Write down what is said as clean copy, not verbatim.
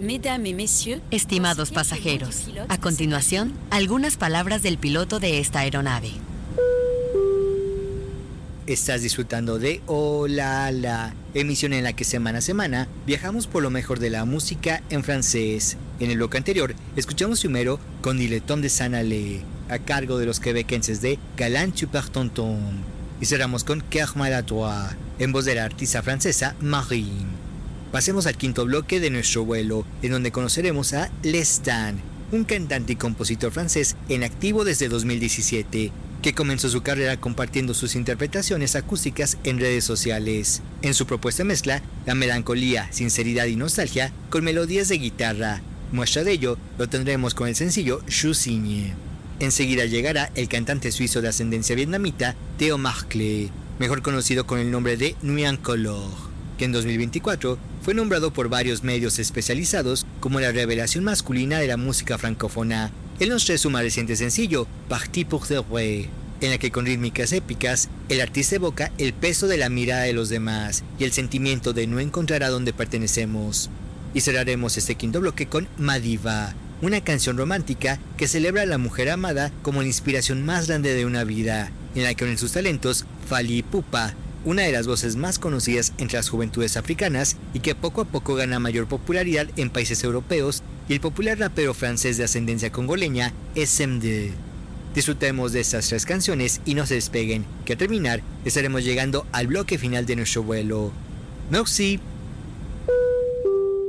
Mesdames et messieurs, Estimados pasajeros, a continuación, algunas palabras del piloto de esta aeronave. Estás disfrutando de Hola La, emisión en la que semana a semana viajamos por lo mejor de la música en francés. En el bloque anterior, escuchamos primero Con Dileton de Saint-Allais, a cargo de los quebequenses de Galant Super Tonton. Y cerramos con Cœur Maladroit, en voz de la artista francesa Marine. Pasemos al quinto bloque de nuestro vuelo, en donde conoceremos a Lestan, un cantante y compositor francés en activo desde 2017, que comenzó su carrera compartiendo sus interpretaciones acústicas en redes sociales. En su propuesta mezcla la melancolía, sinceridad y nostalgia con melodías de guitarra. Muestra de ello lo tendremos con el sencillo Je Signe. Enseguida llegará el cantante suizo de ascendencia vietnamita Theo Marcle, mejor conocido con el nombre de Nuit en Couleur, que en 2024 fue nombrado por varios medios especializados como la revelación masculina de la música francófona. Él nos trae su más reciente sencillo, Parti pour de vrai, en la que con rítmicas épicas, el artista evoca el peso de la mirada de los demás y el sentimiento de no encontrar a dónde pertenecemos. Y cerraremos este quinto bloque con Ma Diva, una canción romántica que celebra a la mujer amada como la inspiración más grande de una vida, en la que unen sus talentos Fally Ipupa, una de las voces más conocidas entre las juventudes africanas y que poco a poco gana mayor popularidad en países europeos, y el popular rapero francés de ascendencia congoleña SMD. Disfrutemos de estas tres canciones y no se despeguen, que al terminar estaremos llegando al bloque final de nuestro vuelo. Merci.